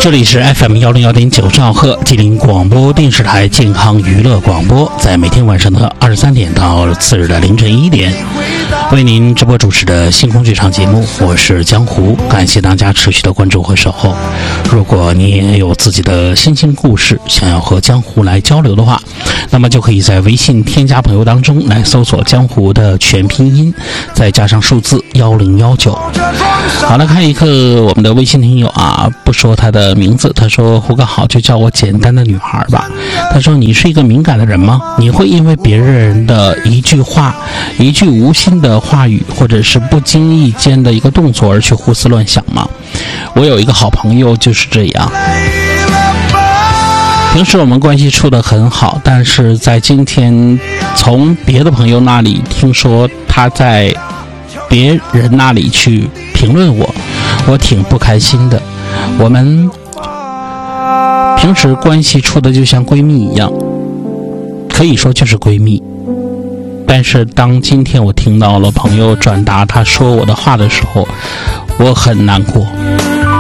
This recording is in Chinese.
这里是 FM101.9兆赫吉林广播电视台健康娱乐广播，在每天晚上的23点到次日的凌晨1点，为您直播主持的星空剧场节目，我是江湖，感谢大家持续的关注和守候。如果你也有自己的心情故事，想要和江湖来交流的话，那么就可以在微信添加朋友当中来搜索江湖的全拼音，再加上数字1019。好，来看一个我们的微信听友啊，不说他的名字，他说胡哥好，就叫我简单的女孩吧。他说你是一个敏感的人吗？你会因为别人的一句话、一句无心的话语，或者是不经意间的一个动作而去胡思乱想吗？我有一个好朋友就是这样，平时我们关系处得很好，但是在今天从别的朋友那里听说他在别人那里去评论我挺不开心的。我们平时关系处的就像闺蜜一样，可以说就是闺蜜，但是当今天我听到了朋友转达他说我的话的时候，我很难过。